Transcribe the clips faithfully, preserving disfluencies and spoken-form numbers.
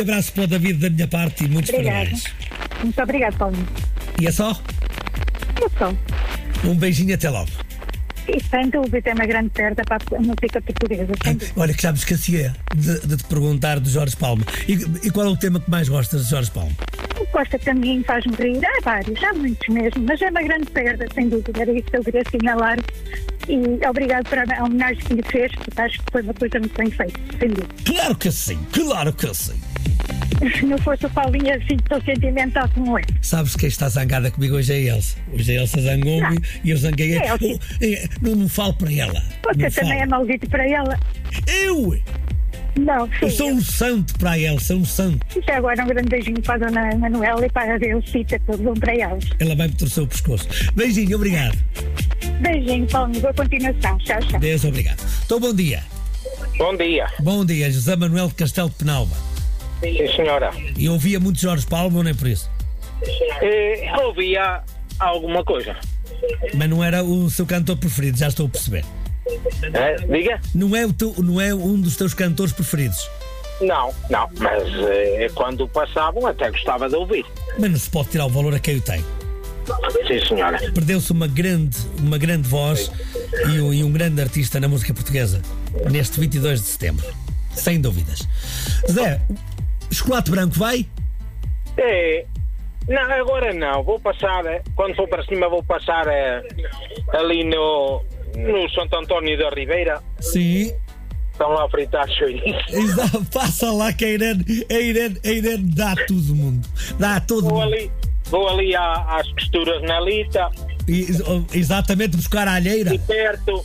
Um abraço para o David da minha parte e muitos Obrigada. parabéns. Muito obrigado, Paulinho. E é só? É só. Um beijinho, até logo. E sem dúvida é uma grande perda para a música portuguesa. Sem dúvida. Olha, que já me esqueci de, de te perguntar do Jorge Palma. E, e qual é o tema que mais gostas de Jorge Palma? Gosta também, faz-me rir. Há vários, há muitos mesmo, mas é uma grande perda, sem dúvida. Era isso que eu queria assinalar. E obrigado por a homenagem que lhe fez, porque acho que foi uma coisa muito bem feita, sem dúvida. Claro que sim, claro que sim. Se não fosse o Paulinho assim tão sentimental como é. Sabes quem está zangada comigo hoje é a Elsa. Hoje a Elsa zangou-me e eu zanguei. É, oh, é, não, não falo para ela. Você não também falo. é maldito para ela. Eu? Não, sim. Eu sou um santo para a Elsa, um santo. E já agora um grande beijinho para a dona Manuela e para a Elcita, tudo bom para elas. Ela vai-me torcer o pescoço. Beijinho, obrigado. Beijinho, Paulinho, boa continuação. Tchau, tchau. Deus, obrigado. Então, bom dia. Bom dia. Bom dia, José Manuel de Castelo de Penalva. Sim, senhora. E ouvia muito Jorge Palma, ou nem por isso? Eh, ouvia alguma coisa. Mas não era o seu cantor preferido, já estou a perceber. Eh, diga? Não é, o teu, não é um dos teus cantores preferidos? Não, não. Mas eh, quando passavam até gostava de ouvir. Mas não se pode tirar o valor a quem o tem. Sim, senhora. Perdeu-se uma grande, uma grande voz e um, e um grande artista na música portuguesa neste vinte e dois de setembro. Sem dúvidas. Zé, chocolate branco vai? Eh, não, agora não. Vou passar, eh, quando for para cima, vou passar eh, ali no, no Santo António da Ribeira. Sim. Estão lá a fritar chouriço. Exato, passa lá que a Irene, a Irene, a Irene dá a todo mundo. Dá a todo Vou mundo. ali, vou ali à- às costuras na Lita E, exatamente, buscar a alheira. e perto.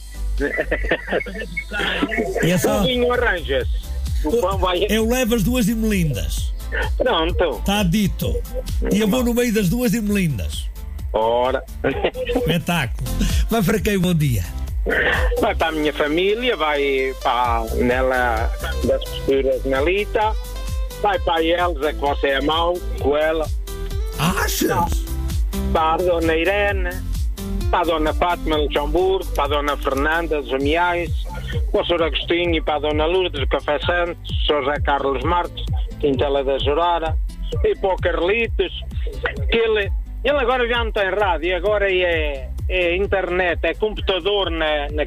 E é O só. vinho arranja-se. O pão vai. Eu levo as duas irmelindas. Pronto. Está dito. E eu vou no meio das duas irmelindas. Ora. Espetáculo. Vai para quem, bom dia? Vai para a minha família, vai para nela das costuras na Lita, vai para a Elza, que você é mau com ela, Achas? para a dona Irene, para a dona Fátima Luxemburgo, para a dona Fernanda dos Amiais, para o senhor Agostinho e para a dona Lourdes do Café Santos, o senhor José Carlos Marques, Quintela da Jorara, e para o Carlitos, que ele, ele agora já não tem rádio, agora é, é internet, é computador na, na